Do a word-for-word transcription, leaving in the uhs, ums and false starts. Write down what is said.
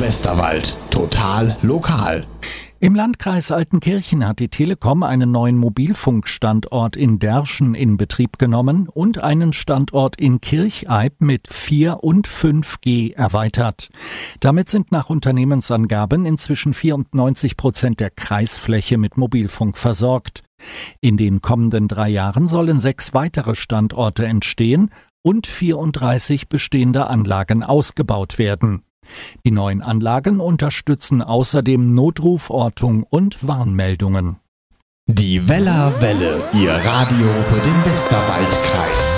Westerwald. Total lokal. Im Landkreis Altenkirchen hat die Telekom einen neuen Mobilfunkstandort in Derschen in Betrieb genommen und einen Standort in Kircheib mit vier und fünf G erweitert. Damit sind nach Unternehmensangaben inzwischen vierundneunzig Prozent der Kreisfläche mit Mobilfunk versorgt. In den kommenden drei Jahren sollen sechs weitere Standorte entstehen und vierunddreißig bestehende Anlagen ausgebaut werden. Die neuen Anlagen unterstützen außerdem Notrufortung und Warnmeldungen. Die Weller Welle, Ihr Radio für den Westerwaldkreis.